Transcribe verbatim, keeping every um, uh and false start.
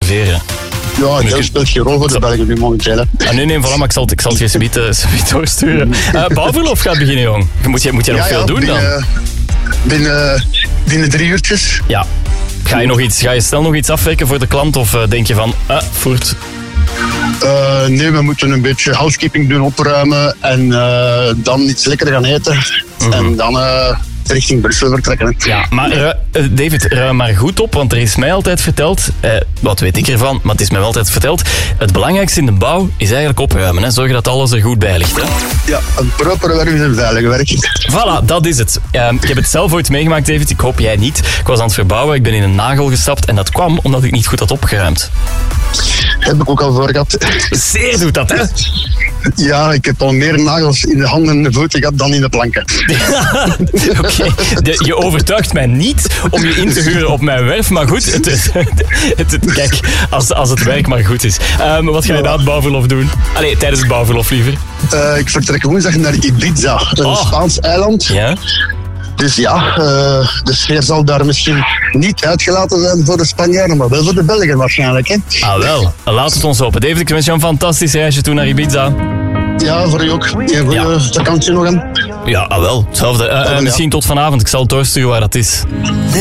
observeren. Ja, dat speelt geen rol voor de Belgen nu momenteel. Hè. Ah, nee, nee, voilà, maar ik zal, het- ik zal het je subiet, uh, subiet doorsturen. Uh, bouwverlof gaat beginnen, jong. Moet je, moet je nog Ja, veel ja, doen dan? binnen, binnen, binnen drie uurtjes. Ja. Ga je, nog iets, ga je snel nog iets afwerken voor de klant of uh, denk je van, ah, voert... Uh, nee, we moeten een beetje housekeeping doen, opruimen en uh, dan iets lekker gaan eten. Mm-hmm. En dan uh, richting Brussel vertrekken. Ja, maar uh, David, ruim maar goed op, want er is mij altijd verteld, uh, wat weet ik ervan, maar het is mij wel altijd verteld, het belangrijkste in de bouw is eigenlijk opruimen. Hè. Zorg dat alles er goed bij ligt. Hè. Ja, een propere werk is een veilige werk. Voilà, dat is het. Uh, ik heb het zelf ooit meegemaakt, David, ik hoop jij niet. Ik was aan het verbouwen, ik ben in een nagel gestapt en dat kwam omdat ik niet goed had opgeruimd. Heb ik ook al voor gehad. Zeer doet dat, hè? Ja, ik heb al meer nagels in de handen en de voeten gehad dan in de planken. Oké, okay. Je overtuigt mij niet om je in te huren op mijn werf, maar goed, het, het, het, het, kijk, als, als het werk maar goed is. Um, wat ga je na het bouwverlof doen? Allee, tijdens het bouwverlof liever. Uh, ik vertrek woensdag naar Ibiza, een oh. Spaans eiland. Ja? Dus ja, uh, de sfeer zal daar misschien niet uitgelaten zijn voor de Spanjaarden, maar wel voor de Belgen waarschijnlijk. Hè? Ah wel, laat het ons hopen. David, ik wens je een fantastisch reisje toe naar Ibiza. Ja, voor u ook. Een goede ja. vakantie nog aan. Ja, ah wel, hetzelfde. Uh, uh, misschien tot vanavond, ik zal het doorsturen waar dat is.